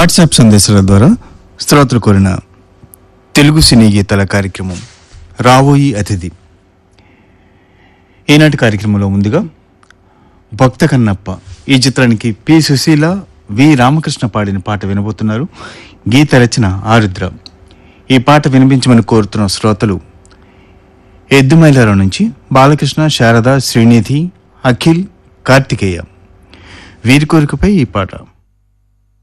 WhatsApp సందేశాల ద్వారా శ్రోతలు కోరిన తెలుగు సినీ గీతాల కార్యక్రమం రావోయి అతిథి. ఈనాటి కార్యక్రమంలో ముందుగా భక్త కన్నప్ప ఈ చిత్రానికి పి సుశీల, వి రామకృష్ణ పాడిన పాట వినబోతున్నారు. గీత రచన ఆరుద్ర. ఈ పాట వినిపించమని కోరుతున్న శ్రోతలు ఎద్దుమైలారం నుంచి బాలకృష్ణ, శారద, శ్రీనిధి, అఖిల్, కార్తికేయ. వీరి కోరికపై ఈ పాట.